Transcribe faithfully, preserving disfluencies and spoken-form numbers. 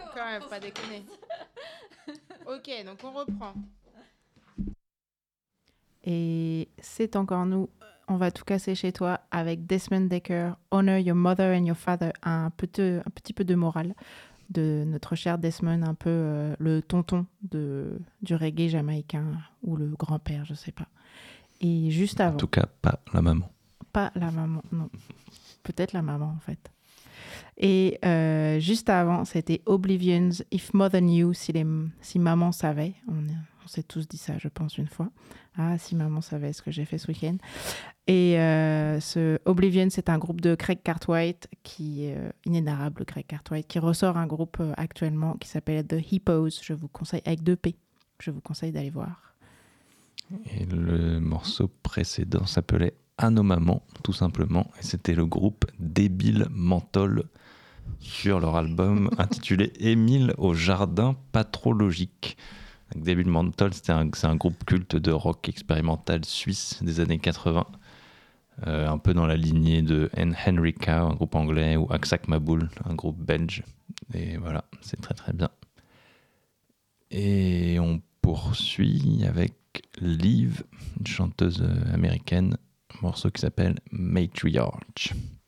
quand même, pas déconner. Ok, donc on reprend. Et c'est encore nous. On va tout casser chez toi avec Desmond Dekker, Honor Your Mother and Your Father, un petit, un petit peu de morale de notre cher Desmond, un peu euh, le tonton de, du reggae jamaïcain, ou le grand-père, je sais pas. Et juste avant... En tout cas, pas la maman. Pas la maman, non. Peut-être la maman, en fait. Et euh, juste avant, c'était Oblivion's If Mother Knew, si, les, si maman savait. On, on s'est tous dit ça, je pense, une fois. Ah, si maman savait ce que j'ai fait ce week-end. Et euh, ce Oblivion, c'est un groupe de Craig Cartwright, qui est euh, inénarrable, Craig Cartwright, qui ressort un groupe euh, actuellement qui s'appelle The Hippos. Je vous conseille, avec deux P. Je vous conseille d'aller voir. Et le morceau précédent s'appelait À nos mamans, tout simplement. Et c'était le groupe Débile Menthol sur leur album intitulé Émile au jardin pathologique. Débile Menthol, c'était un, c'est un groupe culte de rock expérimental suisse des années quatre-vingts. Euh, un peu dans la lignée de Henry Cow, un groupe anglais, ou Aksak Maboul, un groupe belge. Et voilà, c'est très très bien. Et on poursuit avec Liv, une chanteuse américaine, un morceau qui s'appelle Matriarch.